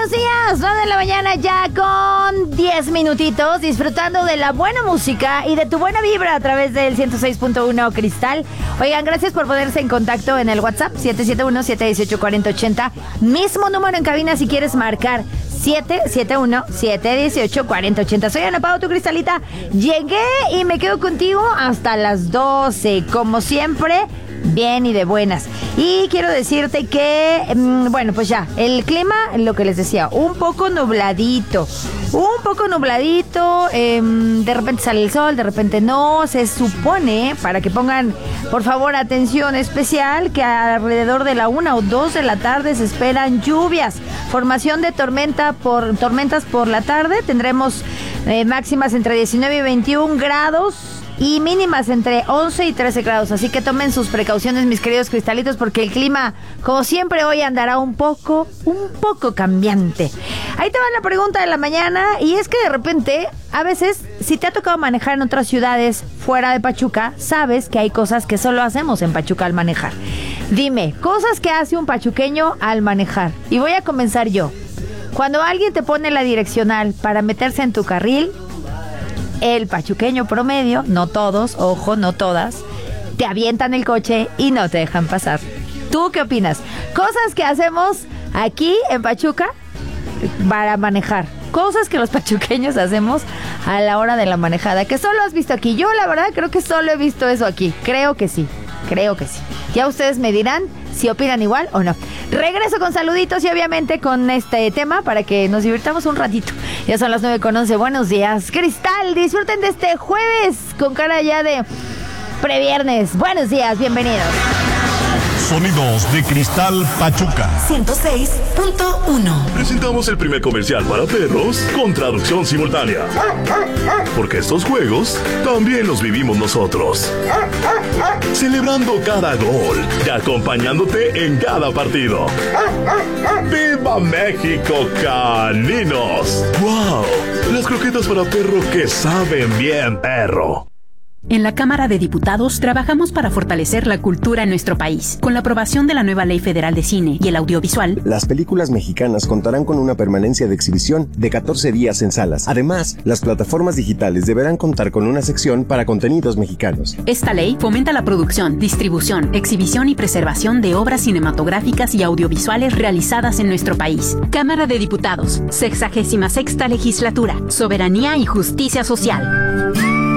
buenos días, 9 de la mañana ya con 10 minutitos, disfrutando de la buena música y de tu buena vibra a través del 106.1 Cristal. Oigan, gracias por ponerse en contacto en el WhatsApp 771-718-4080, mismo número en cabina si quieres marcar 771-718-4080. Soy Ana Pao, tu Cristalita. Llegué y me quedo contigo hasta las 12, como siempre, bien y de buenas. Y quiero decirte que, bueno, pues ya, el clima, lo que les decía, un poco nubladito, de repente sale el sol, de repente no. Se supone, para que pongan, por favor, atención especial, que alrededor de la 1 o 2 de la tarde se esperan lluvias, formación de tormentas por la tarde. Tendremos máximas entre 19 y 21 grados y mínimas entre 11 y 13 grados. Así que tomen sus precauciones, mis queridos cristalitos, porque el clima, como siempre, hoy andará un poco cambiante. Ahí te va la pregunta de la mañana, y es que de repente, a veces, si te ha tocado manejar en otras ciudades fuera de Pachuca, sabes que hay cosas que solo hacemos en Pachuca al manejar. Dime, cosas que hace un pachuqueño al manejar. Y voy a comenzar yo. Cuando alguien te pone la direccional para meterse en tu carril, el pachuqueño promedio, no todos, ojo, no todas, te avientan el coche y no te dejan pasar. ¿Tú qué opinas? Cosas que hacemos aquí en Pachuca para manejar. Cosas que los pachuqueños hacemos a la hora de la manejada, que solo has visto aquí. Yo, la verdad, creo que solo he visto eso aquí. Creo que sí. Ya ustedes me dirán si opinan igual o no. Regreso con saluditos y obviamente con este tema para que nos divirtamos un ratito. Ya son las 9:11. Buenos días, Cristal. Disfruten de este jueves con cara ya de previernes. Buenos días, bienvenidos. Sonidos de Cristal Pachuca 106.1. Presentamos el primer comercial para perros con traducción simultánea. Porque estos juegos también los vivimos nosotros. Celebrando cada gol y acompañándote en cada partido. ¡Viva México, caninos! ¡Wow! Las croquetas para perro que saben bien, perro. En la Cámara de Diputados trabajamos para fortalecer la cultura en nuestro país. Con la aprobación de la nueva Ley Federal de Cine y el Audiovisual, las películas mexicanas contarán con una permanencia de exhibición de 14 días en salas. Además, las plataformas digitales deberán contar con una sección para contenidos mexicanos. Esta ley fomenta la producción, distribución, exhibición y preservación de obras cinematográficas y audiovisuales realizadas en nuestro país. Cámara de Diputados, 66ª Legislatura, Soberanía y Justicia Social.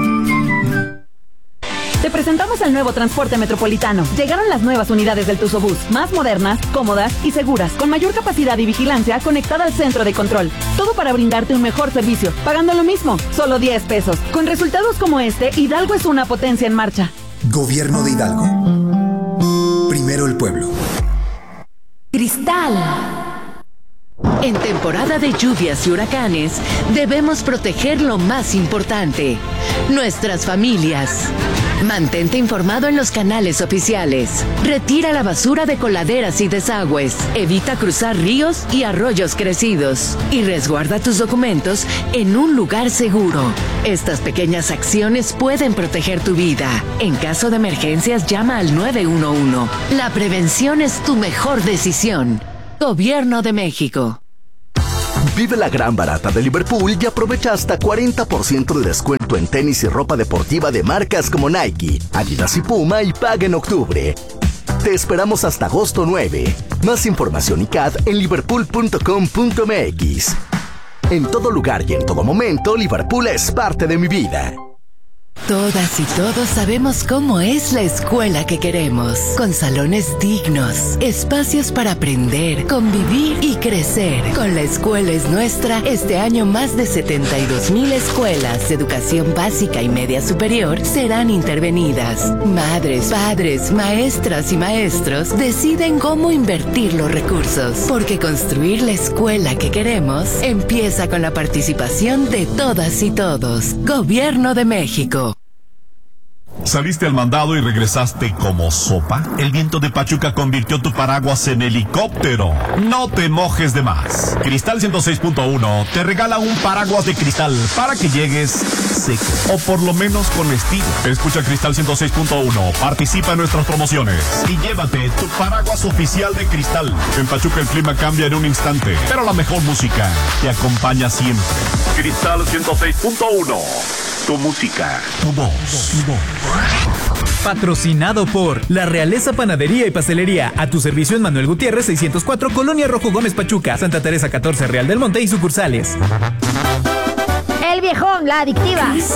Te presentamos el nuevo transporte metropolitano. Llegaron las nuevas unidades del Tuzobús, más modernas, cómodas y seguras, con mayor capacidad y vigilancia conectada al centro de control. Todo para brindarte un mejor servicio, pagando lo mismo, solo 10 pesos. Con resultados como este, Hidalgo es una potencia en marcha. Gobierno de Hidalgo. Primero el pueblo. Cristal. En temporada de lluvias y huracanes, debemos proteger lo más importante, nuestras familias. Mantente informado en los canales oficiales. Retira la basura de coladeras y desagües. Evita cruzar ríos y arroyos crecidos. Y resguarda tus documentos en un lugar seguro. Estas pequeñas acciones pueden proteger tu vida. En caso de emergencias, llama al 911. La prevención es tu mejor decisión. Gobierno de México. Vive la gran barata de Liverpool y aprovecha hasta 40% de descuento en tenis y ropa deportiva de marcas como Nike, Adidas y Puma y paga en octubre. Te esperamos hasta agosto 9. Más información y CAD en liverpool.com.mx. En todo lugar y en todo momento, Liverpool es parte de mi vida. Todas y todos sabemos cómo es la escuela que queremos, con salones dignos, espacios para aprender, convivir y crecer. Con La Escuela es Nuestra, este año más de 72,000 escuelas de educación básica y media superior serán intervenidas. Madres, padres, maestras y maestros deciden cómo invertir los recursos, porque construir la escuela que queremos empieza con la participación de todas y todos. Gobierno de México. ¿Saliste al mandado y regresaste como sopa? El viento de Pachuca convirtió tu paraguas en helicóptero. No te mojes de más. Cristal 106.1 te regala un paraguas de cristal para que llegues seco, o por lo menos con estilo. Escucha Cristal 106.1, participa en nuestras promociones y llévate tu paraguas oficial de Cristal. En Pachuca el clima cambia en un instante, pero la mejor música te acompaña siempre. Cristal 106.1. Tu música, tu voz, tu voz. Patrocinado por La Realeza Panadería y Pastelería. A tu servicio en Manuel Gutiérrez 604, Colonia Rojo Gómez Pachuca, Santa Teresa 14, Real del Monte y sucursales. El viejón, la adictiva. Cristal.